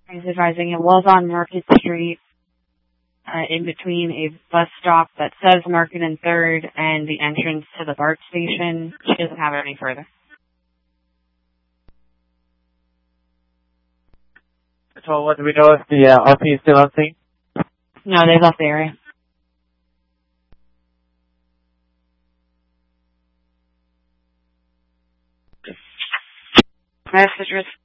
I was advising it was on Market Street, in between a bus stop that says Market and 3rd and the entrance to the BART station. She doesn't have it any further. So what do we know if the RP is still on scene? No, they've left the area. Message